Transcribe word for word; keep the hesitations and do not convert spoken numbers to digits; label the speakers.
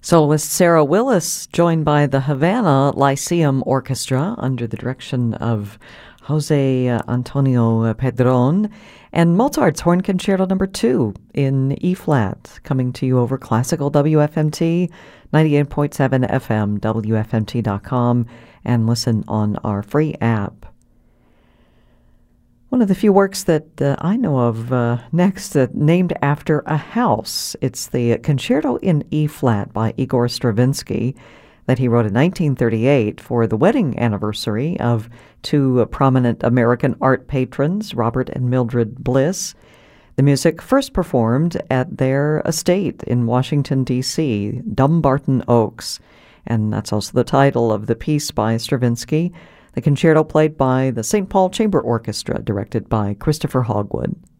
Speaker 1: Soloist Sarah Willis, joined by the Havana Lyceum Orchestra under the direction of Jose Antonio Pedron, and Mozart's Horn Concerto Number Two in E-flat, coming to you over Classical W F M T, ninety-eight point seven F M, W F M T dot com, and listen on our free app. One of the few works that uh, I know of uh, next, uh, named after a house. It's the Concerto in E-flat by Igor Stravinsky that he wrote in nineteen thirty-eight for the wedding anniversary of two uh, prominent American art patrons, Robert and Mildred Bliss. The music first performed at their estate in Washington, D C, Dumbarton Oaks, and that's also the title of the piece by Stravinsky. The concerto played by the Saint Paul Chamber Orchestra, directed by Christopher Hogwood.